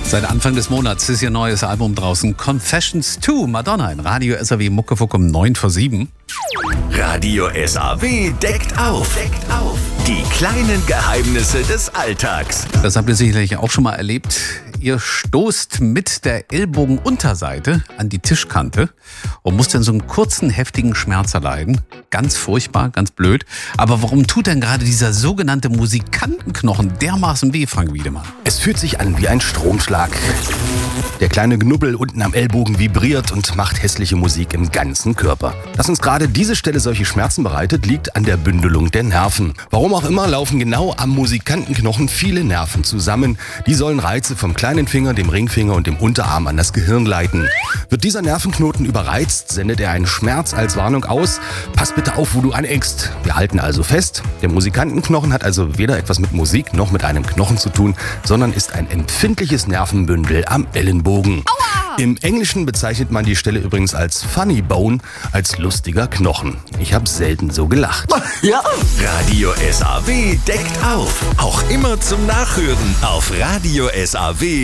Seit Anfang des Monats ist ihr neues Album draußen. Confessions 2, Madonna in Radio SAW Muckefuck um 9:07. Radio SAW deckt auf. Die kleinen Geheimnisse des Alltags. Das habt ihr sicherlich auch schon mal erlebt. Ihr stoßt mit der Ellbogenunterseite an die Tischkante und müsst dann so einen kurzen, heftigen Schmerz erleiden. Ganz furchtbar, ganz blöd. Aber warum tut denn gerade dieser sogenannte Musikantenknochen dermaßen weh, Frank Wiedemann? Es fühlt sich an wie ein Stromschlag. Der kleine Knubbel unten am Ellbogen vibriert und macht hässliche Musik im ganzen Körper. Dass uns gerade diese Stelle solche Schmerzen bereitet, liegt an der Bündelung der Nerven. Warum auch immer laufen genau am Musikantenknochen viele Nerven zusammen. Die sollen Reize vom kleinen Finger, dem Ringfinger und dem Unterarm an das Gehirn leiten. Wird dieser Nervenknoten überreizt, sendet er einen Schmerz als Warnung aus. Pass bitte auf, wo du aneckst. Wir halten also fest, der Musikantenknochen hat also weder etwas mit Musik noch mit einem Knochen zu tun, sondern ist ein empfindliches Nervenbündel am Ellenbogen. Aua! Im Englischen bezeichnet man die Stelle übrigens als Funny Bone, als lustiger Knochen. Ich habe selten so gelacht. Ja. Radio SAW deckt auf. Auch immer zum Nachhören auf Radio SAW.